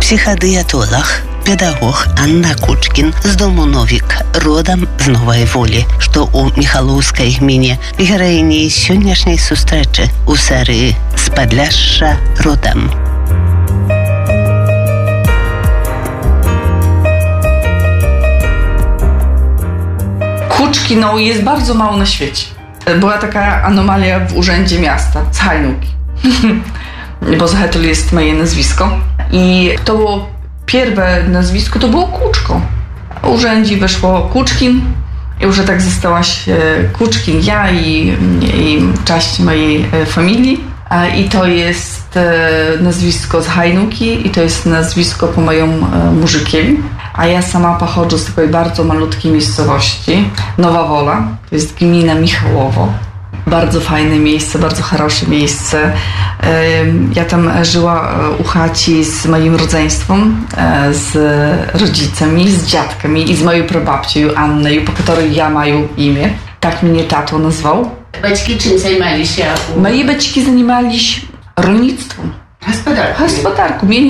Психодиатолог, педагог Анна Кучкин з дому Новік, родом з Нової Волі, що у Михайловській гміні, героїні сьогоднішньої зустрічі у серії «З Подляшша родом». Kuczki, jest bardzo mało na świecie. Była taka anomalia w urzędzie miasta z Hajnuki, bo Zahetul jest moje nazwisko. I to było pierwsze nazwisko, to było Kuczko. W urzędzie weszło Kuczkin i już tak zostałaś Kuczkin, ja i część mojej familii. I to jest nazwisko z Hajnuki i to jest nazwisko po moim mużykiewi. A ja sama pochodzę z takiej bardzo malutkiej miejscowości, Nowa Wola, to jest gmina Michałowo. Bardzo fajne miejsce, bardzo хорошее miejsce. Ja tam żyła u chaci z moim rodzeństwem, z rodzicami, z dziadkami i z moją prababcią Anną, po której ja mam imię. Tak mnie tato nazwał. Батьки czym zajmowali się? Moi батьки занимались rolnictwem. Gospodarku. Mieli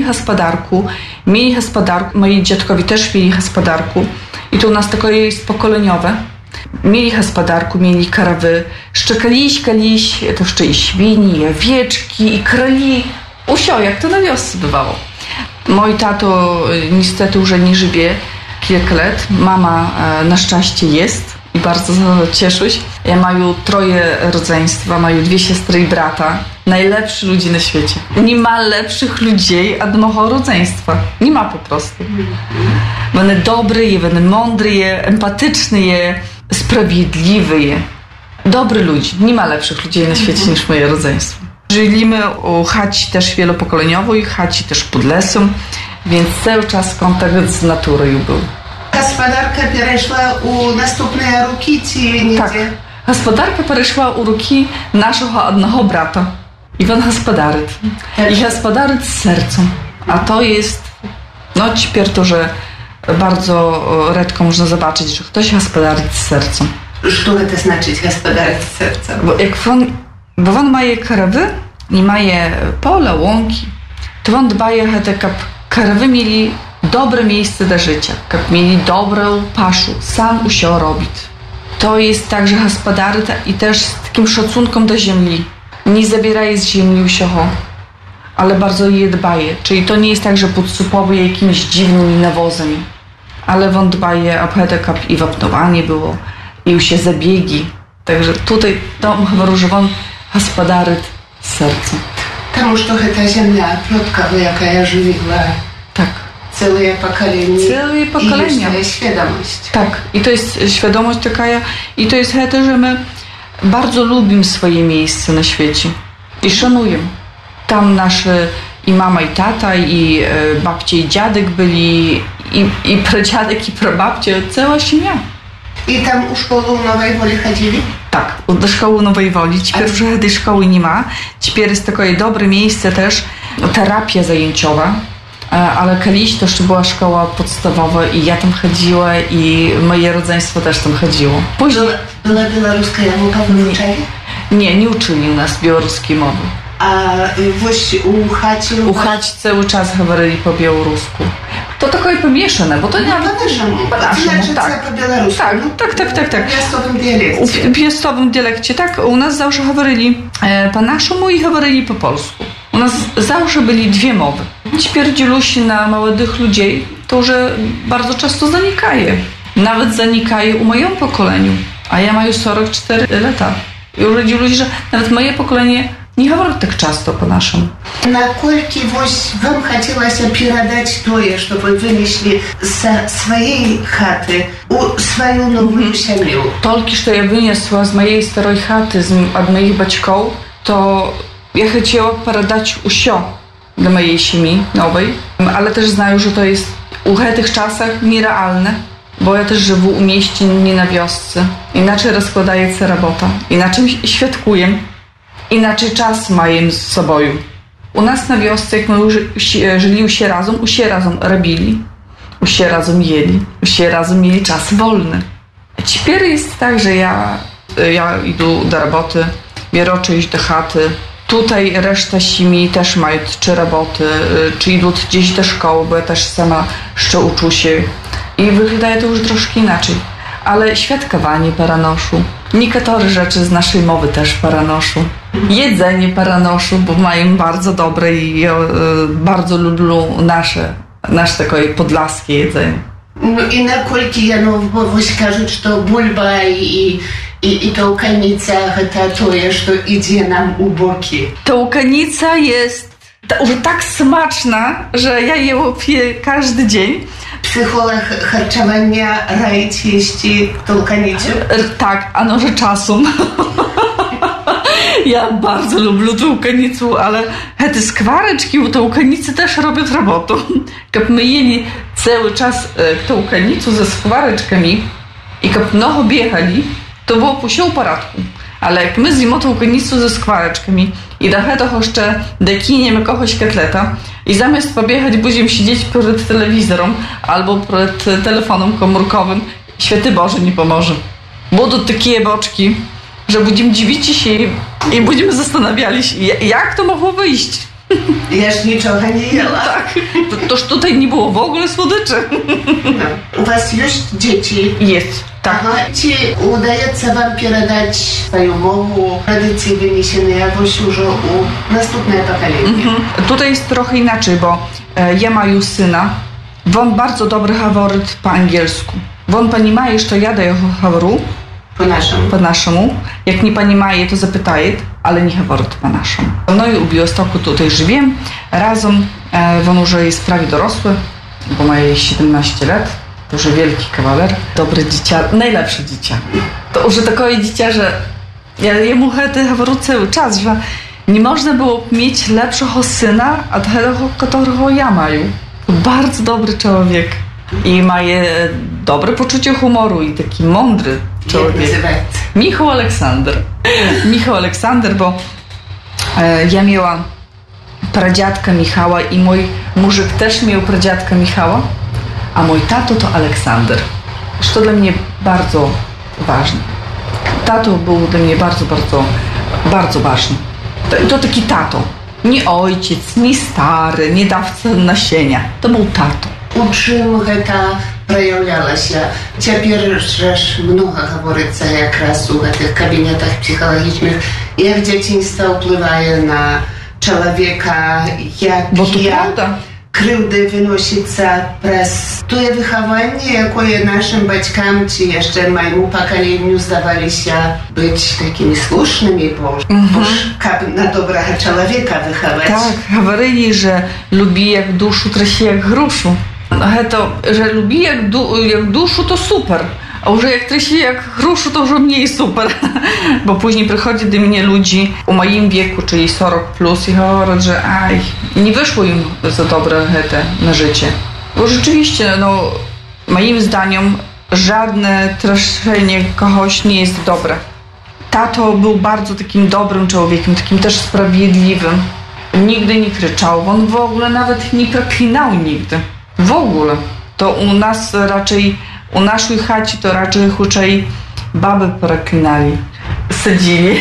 gospodarku. Moi dziadkowie też mieli gospodarku. I to u nas takie jest pokoleniowe. Mieli gospodarku, mieli karawy. Szczekaliś, to jeszcze i świni, i owieczki, i kroli. Usio, jak to na wiosce bywało. Mój tato niestety już nie żyje kilka lat. Mama na szczęście jest. I bardzo cieszę się. Ja mam 3 rodzeństwa, mam 2 siostry i brata. Najlepsi ludzie na świecie. Nie ma lepszych ludzi od mojego rodzeństwa. Nie ma po prostu. One dobre, one mądre, empatyczne, sprawiedliwe. Dobry ludzie. Nie ma lepszych ludzi na świecie niż moje rodzeństwo. Żyliśmy u chaci też wielopokoleniowej, chaci też pod lesem, więc cały czas kontakt z naturą był. Gospodarka перейшла у наступні роки чи ні? Tak. Gospodarka перейшла у руки naszego одного brata. I on gospodaryt. I gospodaryt z sercem. A to jest, теперь to, że bardzo rzadko można zobaczyć, że ktoś gospodaryt z sercem. Co to znaczy gospodaryt z sercem? Bo on ma karawy i ma pola, łąki. To on dba, żeby karawy mieli dobre miejsce do życia, jak mieli dobrą paszu, sam usio robić. To jest także gospodaryta i też z takim szacunkiem do ziemi. Nie zabieraje z ziemi usioho, ale bardzo je dbaje. Czyli to nie jest tak, że podsypuje jakimiś dziwnymi nawozami, ale on dbaje o to, i wapnowanie było, i u się zabiegi. Także tutaj to mówię, że on gospodaryt z sercem. Тому що ta ziemia plotkowa, jaka żywiła. Tak. Całe pokolenia. I jest świadomość. Tak, i to jest świadomość taka, i to jest to, że my bardzo lubimy swoje miejsce na świecie i szanujemy. Tam nasze i mama, i tata, i babcia, i dziadek byli, i pradziadek, i prababcia, cała siemia. I tam u szkoły Nowej Woli chodzili? Tak, do szkoły Nowej Woli. Teraz już tej szkoły nie ma. Teraz jest takie dobre miejsce też, terapia zajęciowa. Ale kiedyś to jeszcze była szkoła podstawowa i ja tam chodziła i moje rodzeństwo też tam chodziło. Później... Była białoruska mowa w uczeniu? Nie uczyli nas białoruskiej mowy. A właśnie u chaci... U chaci cały czas mówili po białorusku. To takie pomieszane, bo to nie... Po naszemu, tak. Po białorusku. Tak. W piastowym dialekcie. W piastowym dialekcie, tak. U nas zawsze mówili po naszemu i mówili po polsku. U nas zawsze byli 2 mowy. Teraz dzielą się na młodych ludzi, to że bardzo często zanikaje. Nawet zanikaje u moim pokoleniu. A ja mam 44 lata. I urodziło ludzi, że nawet moje pokolenie nie mówi tak często po naszym. Nakolki wam chciało передać to, żeby wynieśli z swojej chaty swoją nową ziemię? Tolki, że ja wyniosła z mojej starej chaty, od moich baćków, to ja chciała передać usio dla mojej ziemi nowej, ale też znają, że to jest u tych czasach nierealne, bo ja też żyję u mieście, nie na wiosce. Inaczej rozkładaje się robota, inaczej świadkuję, inaczej czas mają z sobą. U nas na wiosce, jak my żyli usie razem robili, usie razem jeli, usie razem mieli czas wolny. A teraz jest tak, że ja idę do roboty, bieroczę iść do chaty, Tutaj reszta семьи też mają czy roboty, czy idą gdzieś do szkoły, bo ja też sama jeszcze uczę się. I wygląda to już troszkę inaczej. Ale świadkowanie paranoszą. Niektóre rzeczy z naszej mowy też paranoszą. Jedzenie paranoszą, bo mają bardzo dobre i bardzo lubią nasze takie podlaskie jedzenie. No i na koliki Janowoś każe, że to bulba i to łukanica, to jest, to idzie nam u boki. Ta łukanica jest już tak smaczna, że ja je łopię każdy dzień. Psycholog harczowania radzi jeść tą łukanicę? Tak, a może czasem. Ja bardzo lubię tę łukanicę, ale te skwareczki u tej łukanicy też robią robotę. Jak my jeli cały czas tę łukanicę ze skwareczkami i jak mnogo biegali, to było później w porządku. Ale jak my zjemy tę łukanicę ze skwareczkami i do tego jeszcze dekiniemy kogoś kotleta i zamiast pobiegać będziemy siedzieć przed telewizorem albo przed telefonem komórkowym, święty Boże nie pomoże. Będą takie boczki, że będziemy dziwić się i będziemy zastanawiali się, jak to mogło wyjść. Ja już niczego nie jela. Tak, toż tutaj nie było w ogóle słodyczy. No. U was już dzieci? Jest, tak. Aha. Czy udaje się wam przekazać swoją mowę, tradycje wyniesione jakoś już u następne pokolenie? Tutaj jest trochę inaczej, bo ja mam syna, on bardzo dobry mówi po angielsku. On понимает, что я до его говорю по-нашему. Jak nie понимает, to zapytaje, ale nie mówi po-naszemu. No i u Białegostoku tutaj żyję razem. On już jest prawie dorosły, bo ma 17 lat. To już wielki kawaler. Dobre dziecię, najlepsze dziecię. To już takie dziecię, że ja jemu mówię cały czas, że nie można było mieć lepszego syna od tego, którego ja maję. Bardzo dobry człowiek. I ma dobre poczucie humoru i taki mądry człowiek. Michał Aleksander, bo ja miałam pradziadka Michała i mój mużyk też miał pradziadka Michała, a mój tato to Aleksander. To dla mnie bardzo ważne. Tato był dla mnie bardzo, bardzo, bardzo ważny. To taki tato. Nie ojciec, nie stary, nie dawca nasienia. To był tato. У чым гэта праяўлялася? Цяпер ж многа гаворыцца якраз у гэтых кабінетах псіхалагічных, як дзяцінства ўплывае на чалавека, як крыўды выносіцца праз тое выхаванне, якое нашым бацькам ці яшчэ майму пакаленню здаваліся быць такімі слушнымі, бо каб на добрага чалавека выхаваць. Так, гаварылі, że lubi jak duszu, traci jak gruszu. Że lubi jak duszu, to super. A już jak traci jak gruszu, to już mniej super. Bo później przychodzi do mnie ludzi u moim wieku, czyli 40+, i mówią, że nie wyszło im za dobre na życie. Bo rzeczywiście, moim zdaniem, żadne traszenie kogoś nie jest dobre. Tato był bardzo takim dobrym człowiekiem, takim też sprawiedliwym. Nigdy nie krzyczał, on w ogóle nawet nie przeklinał nigdy. W ogóle. To u nas raczej, u naszej chacie to raczej baby przeklinali, sadzili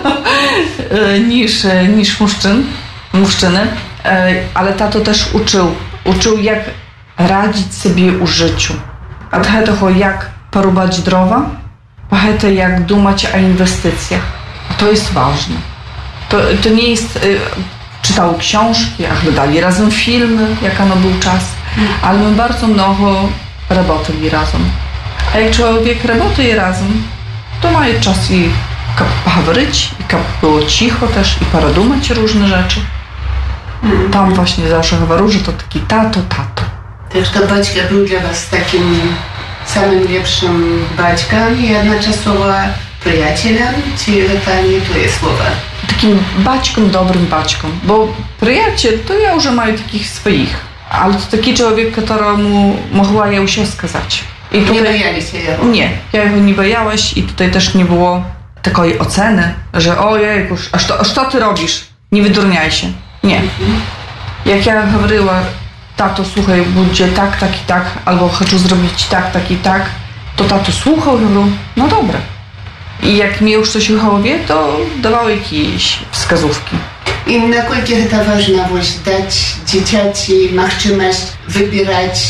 niż mężczyny. Ale tato też uczył jak radzić sobie u życiu. Od tego jak porubać drowa, po tego jak dumać o inwestycjach. To jest ważne. To nie jest... Czytał książki, oglądali razem filmy, jak ono był czas, ale my bardzo mnogo robotali razem. A jak człowiek robotuje razem, to ma czas i poговорить, i było cicho też, i poradumać różne rzeczy. Tam właśnie zawsze mówią, że to taki tato. Też to baćka był dla was takim samym lepszym baćkiem i jednoczesowo przyjacielem, czy to nie to jest słowa? Takim baćką, dobrym baćką, bo przyjaciel to ja już mam takich swoich, ale to taki człowiek, któremu mogła ja się skazać. I tutaj, nie bojali się jego? Nie, ja go nie bojałeś i tutaj też nie było takiej oceny, że ojej, a co ty robisz? Nie wydurniaj się. Nie. Jak ja mówiła, tato, słuchaj, będzie tak i tak, albo chcę zrobić tak i tak, to tato słuchał i mówił, no dobra. I jak mi już coś uchowie, to dawał jakieś wskazówki. I nakoľko to ważna dać dzieciaci możliwość wybierać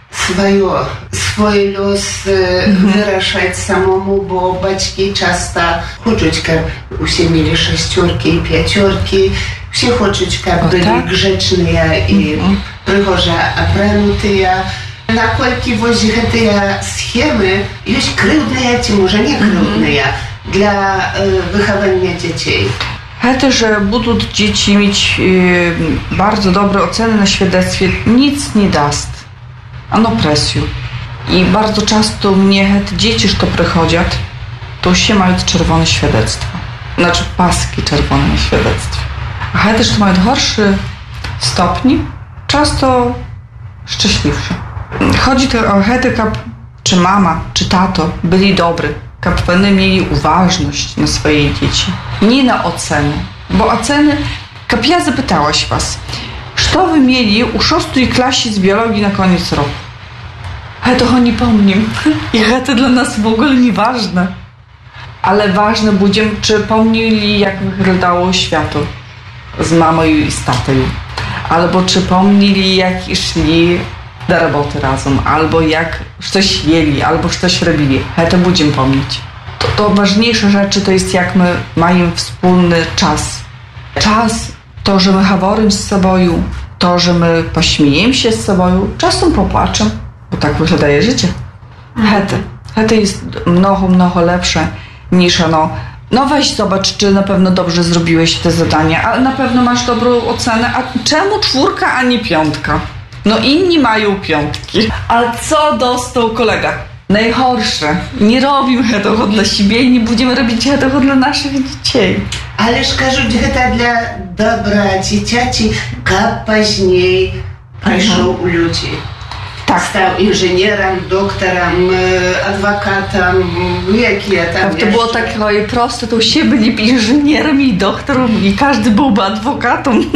swój los, wyrażać samemu, bo baćki często chcą, żeby usie mieli 6 i 5, wszyscy chcą, żeby byli grzeczni i przychorze opranuty. Nakoľko właśnie te schemy jest krywdne, czy może nie krywdne dla wychowania dzieci. To, że będą dzieci mieć bardzo dobre oceny na świadectwie, nic nie daст. Ano presję. I bardzo często mnie te dzieci, które przychodzą, to się mają czerwone świadectwo. Znaczy paski czerwone na świadectwie. A te, które mają gorszy stopni, często szczęśliwsze. Chodzi to o to, czy mama, czy tato byli dobry, żeby oni mieli uważność na swoje dzieci, nie na oceny. Bo oceny, jak ja zapytałaś was, co wy mieli u 6. klasie z biologii na koniec roku? Ja tego nie pamiętam. I to dla nas w ogóle nie ważne. Ale ważne będzie, czy pomnili, jak wyglądało światło z mamą i z tatą. Albo czy pomnili, jak szli do roboty razem, albo jak coś jeli, albo coś robili. To będziemy pomnieć. To ważniejsze rzeczy to jest, jak my mamy wspólny czas. Czas, to, że my mówimy z sobą, to, że my pośmiejemy się z sobą, czasem popłaczemy, bo tak wygląda życie. To jest mnogo lepsze niż no weź zobacz, czy na pewno dobrze zrobiłeś te zadania, a na pewno masz dobrą ocenę, a czemu 4, a nie 5? No inni mają 5. A co dostał kolega? Najgorsze. Nie robimy tego dla siebie i nie będziemy robić tego dla naszych dzieci. Ależ кажуть, że dla dobra dzieciaci, jak później przyszł u ludzi. Tak. Stał inżynierem, doktorem, adwokatem, jakie tam tak, to było takie proste, to się byli inżynierem i doktorem i każdy byłby adwokatem.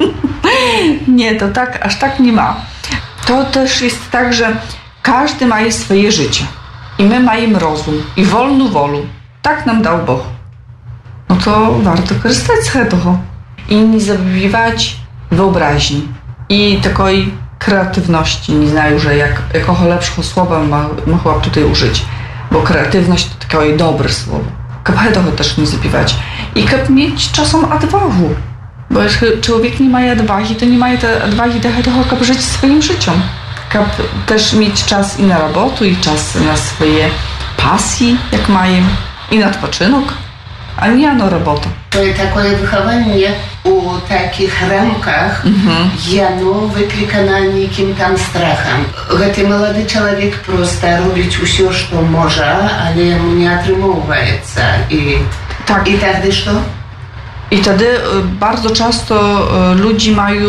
Nie, to tak, aż tak nie ma. To też jest tak, że każdy ma swoje życie i my mamy rozum i wolną wolę. Tak nam dał Bóg. No to warto korzystać z tego i nie zabiwać wyobraźni i takiej kreatywności. Nie znają, że jakiego lepszego słowa mogłabym tutaj użyć, bo kreatywność to takie dobre słowo. Żeby tego też nie zabiwać i żeby mieć czasem odwagę, bo jeśli człowiek nie ma odwagi, to nie ma odwagi do tego, żeby żyć swoim życiem. Żeby też mieć czas i na robotę, i czas na swoje pasje, jak mają, i na odpoczynek, a nie na robotę. To jest takie wychowanie u takich ramkach, jano wyklikane nikim tam strachem. Ten młody człowiek prosto robić wszystko, co może, ale mu nie otrzymuje. I wtedy co? I wtedy bardzo często ludzie mają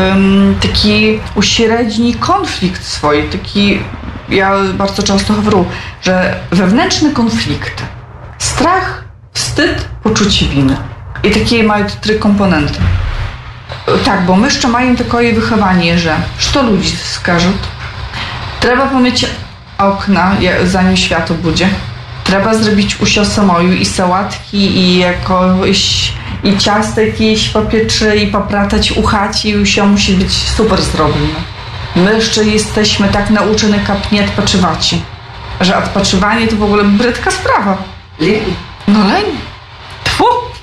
taki uśredni konflikt swój, taki, ja bardzo często mówię, że wewnętrzny konflikt, strach, wstyd, poczucie winy. I takie mają 3 komponenty. Tak, bo my jeszcze mają takie wychowanie, że co ludzie skażą? Trzeba pomyć okna, zanim światło będzie. Trzeba zrobić usio samoju i sałatki i jakoś i ciasto jakieś popieczy i popratać u chaci i usio musi być super zrobione. My jeszcze jesteśmy tak nauczeni, jak nie odpoczywać. Że odpoczywanie to w ogóle brzydka sprawa. Leń. No leń. Tfu.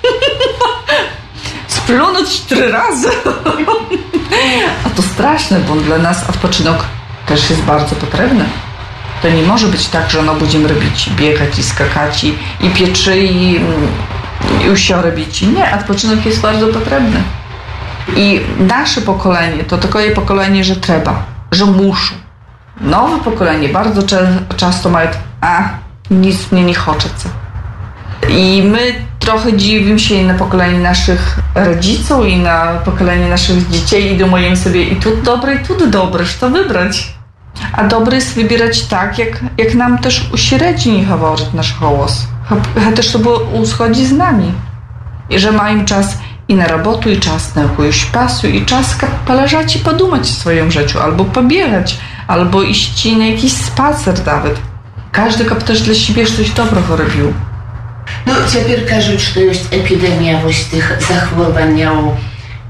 Splunąć 4 razy. A to straszne, bo dla nas odpoczynek też jest bardzo potrzebny. To nie może być tak, że będziemy robić, biegać i skakać i pieczy i usio robić. Nie, odpoczynek jest bardzo potrzebny. I nasze pokolenie to takie pokolenie, że trzeba, że muszą. Nowe pokolenie bardzo często mają, nic mnie nie chce. I my trochę dziwimy się na pokolenie naszych rodziców i na pokolenie naszych dzieci i dumujemy sobie i tu dobre, co wybrać. A dobre jest wybierać tak, jak nam też uśredni говорить nasz głos. Też to było uschodzi z nami. I że mają czas i na robotę, i czas na jakąś pasję, i czas poleżeć i podumać o swoim życiu, albo pobiegać, albo iść na jakiś spacer nawet. Każdy też dla siebie coś dobrego robił. No, teraz кажуть, że jest epidemia tych zachorowań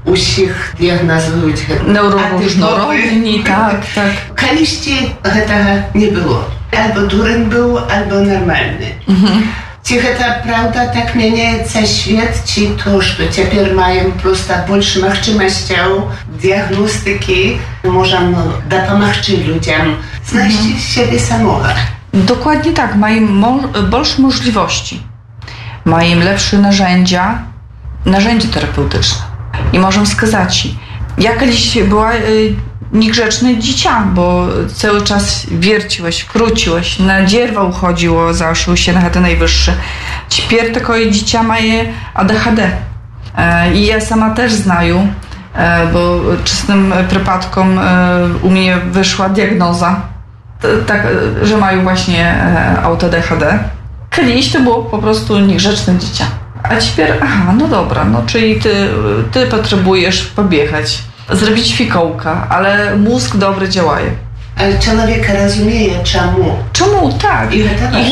усіх діагнозують Neuroróżnorodni, tak. Колись гэтага не было. Альбо дурень быў, альбо нармальны. Ці гэта праўда так мяняецца свет, ці то, што цяпер маем проста больш магчымасцяў дыягностыкі, можам дапамагчы людзям знайсці siebie самога. Dokładnie tak, mają больше możliwości, mają lepsze narzędzia terapeutyczne. I możemy сказать, ja kiedyś była niegrzeczne dziecię, bo cały czas wierciłaś, króciłaś, na dzierwa uchodziło, zaszył się na ten najwyższy. Teraz takie dziecię ma ADHD. I ja sama też znaję, bo czystym przypadkom u mnie wyszła diagnoza, tak, że mają właśnie ADHD. Kiedyś to było po prostu niegrzeczne dziecię. A teraz, no dobra, no czyli ty potrzebujesz pobiegać, zrobić fikołka, ale mózg dobry działa. Ale człowiek rozumie, czemu. Czemu, tak. I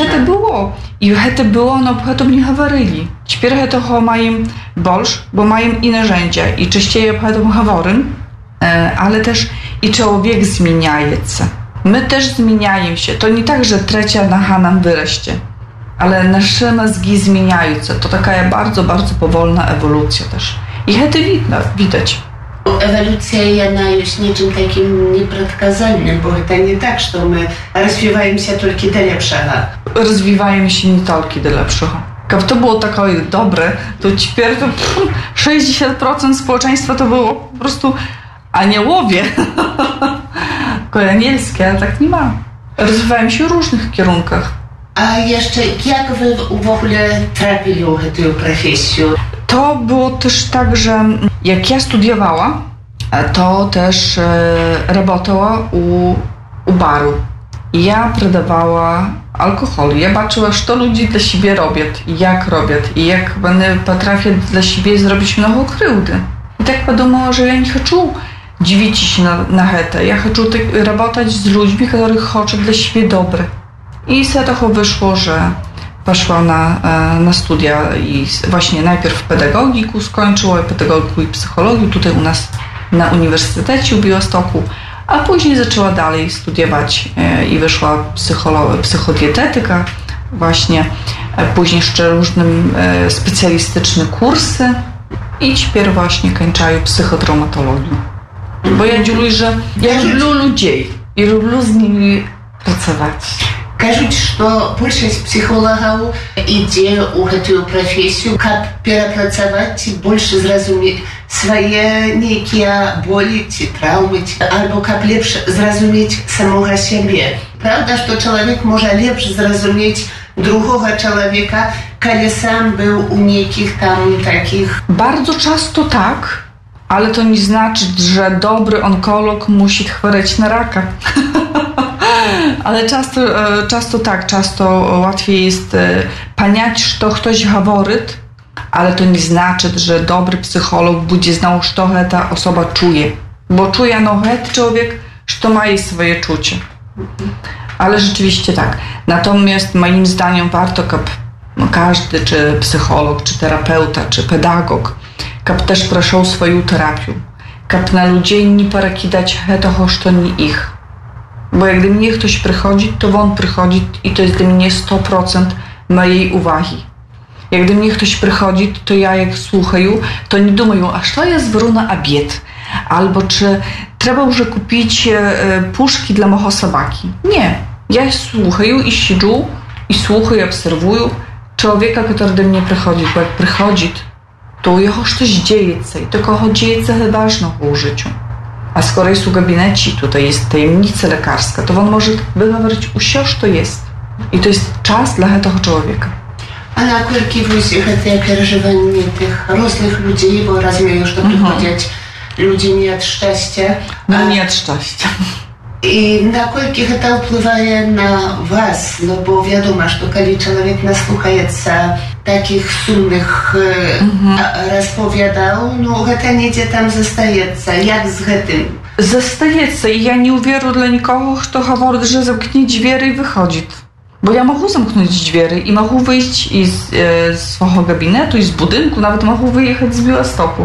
to było, no bo to nie говорили. Teraz to mają больше, bo mają i narzędzia, i częściej o tym говорим, ale też i człowiek zmienia się. My też zmieniamy się. To nie tak, że trzecia noga nam wyrośnie, ale nasze mózgi zmieniają się. To taka bardzo, bardzo powolna ewolucja też. I to widać. Ewolucja jest niczym takim nieprzewidywalnym, bo to nie tak, że my rozwijamy się tylko do lepszego. Rozwijamy się nie tylko do lepszego. Gdyby to było takie dobre, to teraz 60% społeczeństwa to było po prostu aniołowie. Anielskie, ale tak nie ma. Rozwijamy się w różnych kierunkach. A jeszcze jak wy w ogóle trafili w tę profesję? To było też tak, że jak ja studiowała, to też работала u baru. Ja sprzedawała alkohol. Ja patrzyła, co ludzie dla siebie robią, jak robią i jak one potrafią dla siebie zrobić mnogo krzywdy. I tak podumała, że ja nie chcę dziwić się na to. Ja chcę pracować z ludźmi, których chcą dla siebie dobre. I z tego wyszło, że poszła na studia i właśnie najpierw pedagogiku skończyła, pedagogiku i psychologię tutaj u nas na Uniwersytecie w Białymstoku, a później zaczęła dalej studiować i wyszła psychodietetyka właśnie, później jeszcze różne specjalistyczne kursy i teraz właśnie kończyła psychotraumatologię. Bo ja dziuluję, że ja lubię ludzi i lubię z nimi pracować. Кажуть, що більшість психологів йде у цю професію, як перепрацювати, більше зрозуміти свої які болі, травми, або як ліпше зрозуміти самого себе. Правда, що чоловік може ліпше зрозуміти другого człowieka, kiedy sam był u niekich tam takich... Bardzo często tak, ale to nie znaczy, że dobry onkolog musi chorować na raka. Ale często tak, często łatwiej jest понять, co ktoś mówi, ale to nie znaczy, że dobry psycholog będzie znał, co ta osoba czuje. Bo czuje ten człowiek, że ma swoje czucie. Ale rzeczywiście tak. Natomiast moim zdaniem warto, żeby każdy, czy psycholog, czy terapeuta, czy pedagog, żeby też przeszł swoją terapię. Żeby na ludzi nie porakidać tego, co nie ich. Bo jak do mnie ktoś przychodzi, to on przychodzi i to jest dla mnie 100% mojej uwagi. Jak do mnie ktoś przychodzi, to ja jak słuchаю, to nie думаю, a co ja zbiorę na obiad? Albo czy trzeba już kupić puszki dla mojego sobaki? Nie. Ja słuchаю i siedzę i słuchаю, obserwuję człowieka, który do mnie przychodzi. Bo jak przychodzi, to u jego coś dzieje się i tylko dzieje się ważnego w życiu. A skoro jest u gabinecie, tutaj jest tajemnica lekarska, to on może wypowiedzieć wszystko, co jest. I to jest czas dla tego człowieka. A na koliki wózich te przeżywanie tych różnych ludzi, bo rozumiem już to przychodzić ludzi nie od szczęścia. No nie od szczęścia. I na koliki to wpływa na was, no bo wiadomo, że kiedy człowiek nasłuchaje takich sumnych rozpowiadał, no to nie tam zostaje. Jak z tym? Zostaje i ja nie uwierzę dla nikogo, kto mówi, że zamknie drzwi i wychodzi. Bo ja mogę zamknąć drzwi i mogę wyjść z swojego gabinetu, i z budynku, nawet mogę wyjechać z Białegostoku.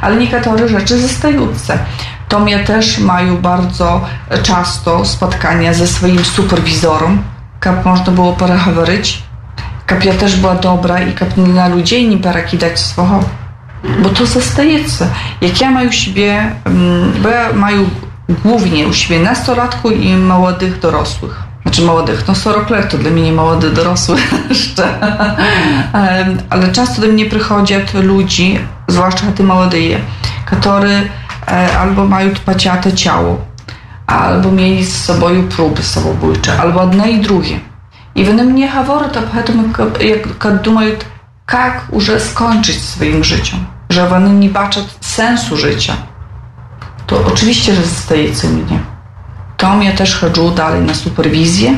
ale niektóre rzeczy zostające. To mnie też mają bardzo często spotkania ze swoim superwizorem, jak można było porachowywać, jak ja też była dobra i jak na ludzi nie perakidać swego, bo to zostajecie. Jak ja mają siebie, bo ja mają głównie u siebie nastolatków i młodych dorosłych. Znaczy młodych, 40 lat to dla mnie nie młody dorosły jeszcze. Ale często do mnie przychodzą ludzi, zwłaszcza te młode, którzy albo mają paciate ciało, albo mieli z sobą próby samobójcze, albo jedne i drugie. I вони mnie mówią, jak думаją, jak już skończyć swoim życiem, że oni nie baczą sensu życia. To oczywiście, że zostaje mnie. To mnie też chodziło dalej na superwizję,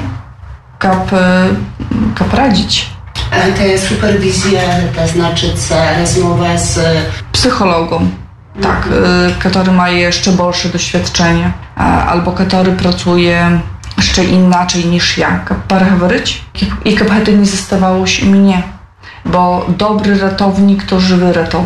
jak radzić. Ale ta superwizja, to znaczy rozmowa z psychologą, tak, który ma jeszcze większe doświadczenie, albo który pracuje jeszcze inaczej niż ja, jak porachowywać i jak to nie zostawało się mnie, bo dobry ratownik to żywy ratownik.